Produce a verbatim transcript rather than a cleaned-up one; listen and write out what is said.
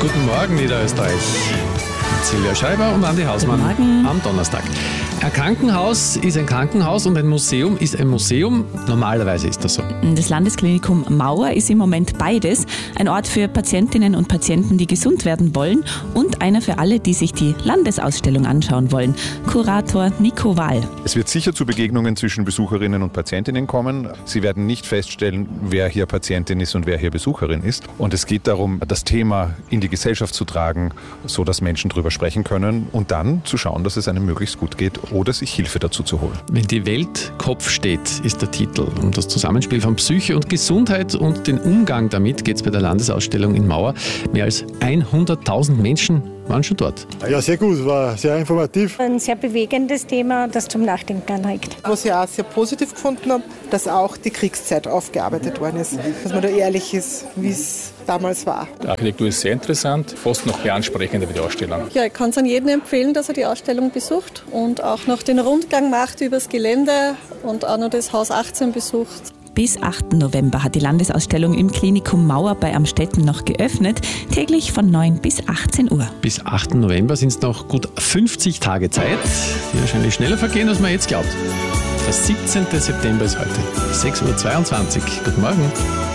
Guten Morgen, Niederösterreich. Silvia Schreiber und Andi Hausmann am Donnerstag. Ein Krankenhaus ist ein Krankenhaus und ein Museum ist ein Museum. Normalerweise ist das so. Das Landesklinikum Mauer ist im Moment beides. Ein Ort für Patientinnen und Patienten, die gesund werden wollen, und einer für alle, die sich die Landesausstellung anschauen wollen. Kurator Nico Wahl. Es wird sicher zu Begegnungen zwischen Besucherinnen und Patientinnen kommen. Sie werden nicht feststellen, wer hier Patientin ist und wer hier Besucherin ist. Und es geht darum, das Thema in die Gesellschaft zu tragen, so dass Menschen darüber sprechen können und dann zu schauen, dass es einem möglichst gut geht oder sich Hilfe dazu zu holen. Wenn die Welt Kopf steht, ist der Titel. Um das Zusammenspiel von Psyche und Gesundheit und den Umgang damit geht es bei der Landesausstellung in Mauer. Mehr als hunderttausend Menschen waren schon dort. Ja, sehr gut, war sehr informativ. Ein sehr bewegendes Thema, das zum Nachdenken anregt. Was ich auch sehr positiv gefunden habe, dass auch die Kriegszeit aufgearbeitet worden ist. Dass man da ehrlich ist, wie es damals war. Die Architektur ist sehr interessant, fast noch ansprechender wie die Ausstellung. Ja, ich kann es an jeden empfehlen, dass er die Ausstellung besucht und auch noch den Rundgang macht übers Gelände und auch noch das Haus achtzehn besucht. Bis achten November hat die Landesausstellung im Klinikum Mauer bei Amstetten noch geöffnet, täglich von neun bis achtzehn Uhr. Bis achten November sind es noch gut fünfzig Tage Zeit, die wahrscheinlich schneller vergehen, als man jetzt glaubt. Der siebzehnten September ist heute, sechs Uhr zweiundzwanzig. Guten Morgen.